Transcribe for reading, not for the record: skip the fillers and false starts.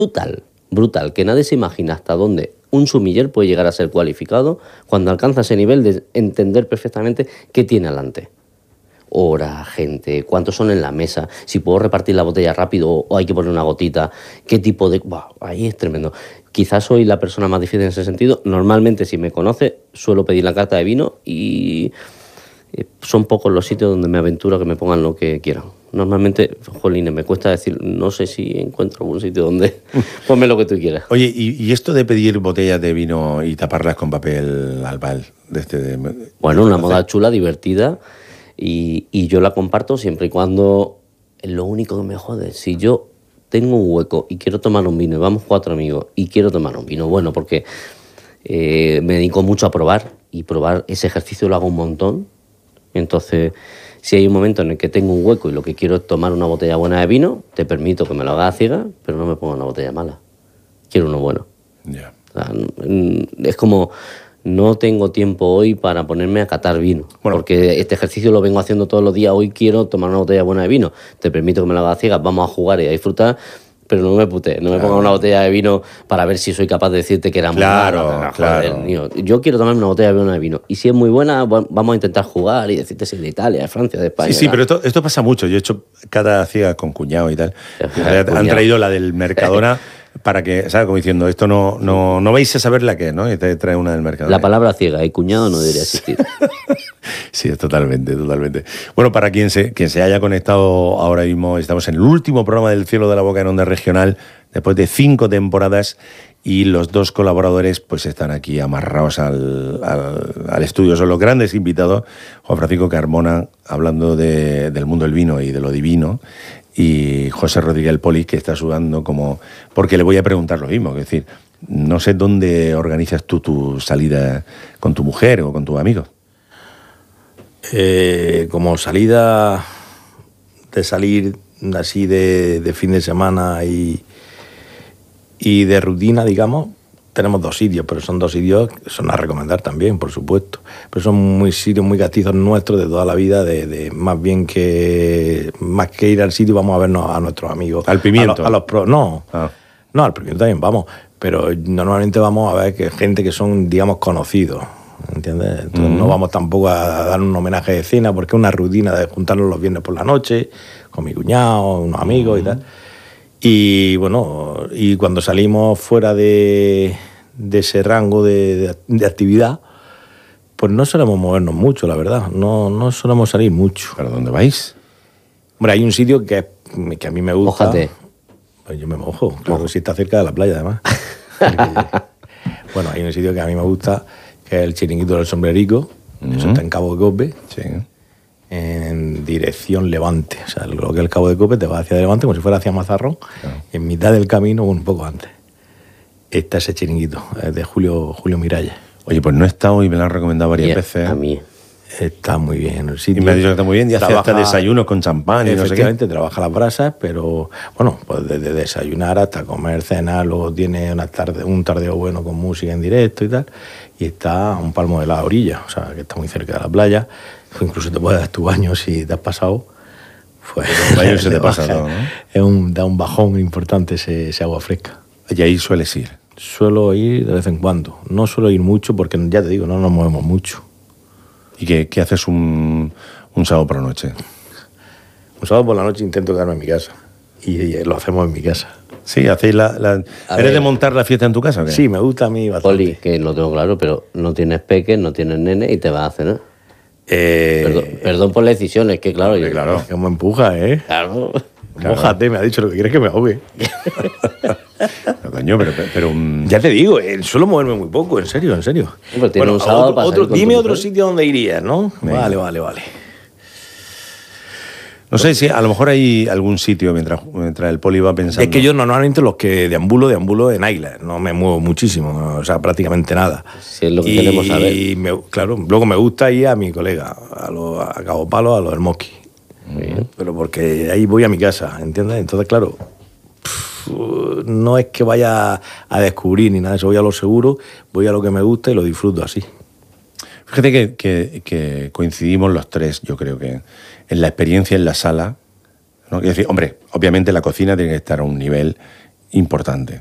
brutal, que nadie se imagina hasta dónde un sumiller puede llegar a ser cualificado cuando alcanza ese nivel de entender perfectamente qué tiene delante. Hora, gente, cuántos son en la mesa, si puedo repartir la botella rápido o hay que poner una gotita, qué tipo de... Buah, ahí es tremendo. Quizás soy la persona más difícil en ese sentido. Normalmente, si me conoce, suelo pedir la carta de vino y son pocos los sitios donde me aventuro que me pongan lo que quieran. Normalmente, jolines, me cuesta decir, no sé si encuentro algún sitio donde ponme lo que tú quieras. Oye, ¿y esto de pedir botellas de vino y taparlas con papel albal? Bueno, una moda chula, divertida, y yo la comparto siempre y cuando... Lo único que me jode, si yo tengo un hueco y quiero tomar un vino, y vamos 4 amigos, y quiero tomar un vino, bueno, porque me dedico mucho a probar, y probar ese ejercicio lo hago un montón. Entonces, si hay un momento en el que tengo un hueco y lo que quiero es tomar una botella buena de vino, te permito que me lo haga a ciegas, pero no me ponga una botella mala. Quiero uno bueno. Yeah. O sea, es como, no tengo tiempo hoy para ponerme a catar vino, porque este ejercicio lo vengo haciendo todos los días. Hoy quiero tomar una botella buena de vino, te permito que me lo haga a ciegas, vamos a jugar y a disfrutar, pero no me putees, no me ponga una botella de vino para ver si soy capaz de decirte que era muy mala. Claro. Yo quiero tomarme una botella buena de vino, y si es muy buena, vamos a intentar jugar y decirte si es de Italia, de Francia, de España. Sí, pero esto pasa mucho. Yo he hecho cata ciega con cuñado y tal. Cuñado. Han traído la del Mercadona para que, ¿sabes? Como diciendo, esto no vais a saber la que es, ¿no? Y te trae una del Mercadona. La palabra ciega y cuñado no debería existir. Sí, totalmente. Bueno, para quien se haya conectado ahora mismo, estamos en el último programa del Cielo de la Boca en Onda Regional, después de 5 temporadas, y los 2 colaboradores pues están aquí amarrados al estudio. Son los grandes invitados, Juan Francisco Carmona, hablando del mundo del vino y de lo divino, y José Rodríguez el Poli, que está sudando como... Porque le voy a preguntar lo mismo, es decir, no sé dónde organizas tú tu salida con tu mujer o con tus amigos. Como salida de salir así de fin de semana y de rutina, digamos, tenemos 2 sitios, pero son 2 sitios que son a recomendar también, por supuesto. Pero son sitios muy castizos nuestros de toda la vida, de más que ir al sitio, vamos a vernos a nuestros amigos. ¿Al Pimiento? No, al Pimiento también vamos, pero normalmente vamos a ver que gente que son, digamos, conocidos, ¿entiendes? Entonces no vamos tampoco a dar un homenaje de cena, porque es una rutina de juntarnos los viernes por la noche, con mi cuñado, unos amigos y tal. Y bueno, y cuando salimos fuera de ese rango de actividad, pues no solemos movernos mucho, la verdad. No solemos salir mucho. ¿Pero dónde vais? Hombre, hay un sitio que a mí me gusta. Mójate. Pues yo me mojo, claro, si está cerca de la playa, además. Bueno, hay un sitio que a mí me gusta, que es el Chiringuito del Sombrerico. Eso está en Cabo de Cope. Sí. En dirección Levante. O sea, lo que es el Cabo de Cope te va hacia Levante como si fuera hacia Mazarrón. Claro. Y en mitad del camino, un poco antes, está ese chiringuito, es de Julio Miralles. Oye, pues no he estado y me lo han recomendado varias veces. A mí. Está muy bien el sitio. Y me ha dicho que está muy bien y hace hasta desayuno con champán y no sé qué. Efectivamente, trabaja las brasas, pero bueno, pues desde desayunar hasta comer, cenar, luego tiene un tardeo bueno con música en directo y tal, y está a un palmo de la orilla, o sea, que está muy cerca de la playa. Incluso te puedes dar tu baño si te has pasado. Pues, el baño se te pasa todo, ¿no? Da un bajón importante ese agua fresca. Y ahí sueles ir. Suelo ir de vez en cuando. No suelo ir mucho porque, ya te digo, no nos movemos mucho. ¿Y qué haces un sábado por la noche? Un sábado por la noche intento quedarme en mi casa. Y lo hacemos en mi casa. Sí, hacéis ¿Eres de montar la fiesta en tu casa o qué? Sí, me gusta a mí bastante. Poli, que lo tengo claro, pero no tienes peques, no tienes nene y te vas a cenar. Perdón por la decisión, es que claro... Claro. Que me empuja, ¿eh? Claro. Mójate, me ha dicho lo que quieres que me ahogue. No, coño, pero ya te digo, suelo moverme muy poco, en serio. Pero tiene un sábado para salir con dime tu otro mujer. sitio donde irías, ¿no? Venga. Vale. no sé si a lo mejor hay algún sitio mientras el Poli va pensando. Es que yo normalmente los que deambulo en Águila, no me muevo muchísimo, o sea, prácticamente nada. Si es lo que queremos saber. Y claro, luego me gusta ir a mi colega, a Cabo Palo, a los del Mosqui. Muy bien. Pero porque ahí voy a mi casa, ¿entiendes? Entonces, claro, no es que vaya a descubrir ni nada de eso, voy a lo seguro, voy a lo que me gusta y lo disfruto así. Fíjate que coincidimos los 3, yo creo que en la experiencia en la sala, ¿no? Es decir, hombre, obviamente la cocina tiene que estar a un nivel importante.